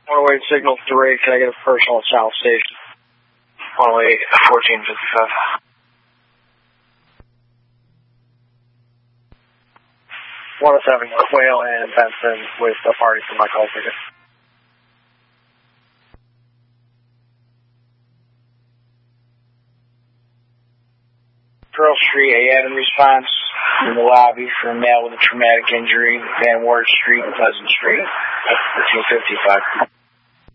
108 signal 3, can I get a personal at South Station? 108, 1455. 107, Quail and Benson with the party for my call ticket. Pearl Street, a Adam response in the lobby for a male with a traumatic injury, Van Ward Street and Pleasant Street, 1355.